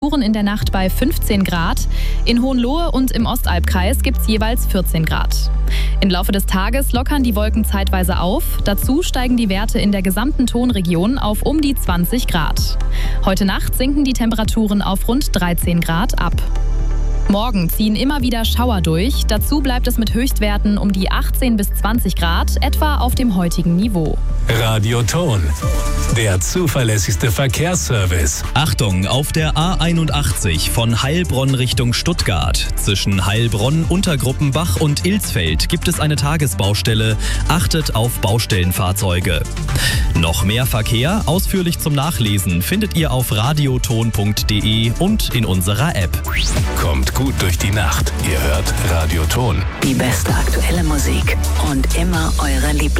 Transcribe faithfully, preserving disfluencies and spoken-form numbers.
Temperaturen in der Nacht bei fünfzehn Grad. In Hohenlohe und im Ostalbkreis gibt es jeweils vierzehn Grad. Im Laufe des Tages lockern die Wolken zeitweise auf. Dazu steigen die Werte in der gesamten Tonregion auf um die zwanzig Grad. Heute Nacht sinken die Temperaturen auf rund dreizehn Grad ab. Morgen ziehen immer wieder Schauer durch. Dazu bleibt es mit Höchstwerten um die achtzehn bis zwanzig Grad, etwa auf dem heutigen Niveau. Radioton, der zuverlässigste Verkehrsservice. Achtung, auf der A einundachtzig von Heilbronn Richtung Stuttgart. Zwischen Heilbronn, Untergruppenbach und Ilsfeld gibt es eine Tagesbaustelle. Achtet auf Baustellenfahrzeuge. Noch mehr Verkehr, ausführlich zum Nachlesen, findet ihr auf radioton punkt de und in unserer App. Kommt gut durch die Nacht. Ihr hört Radioton. Die beste aktuelle Musik und immer eure Lieblings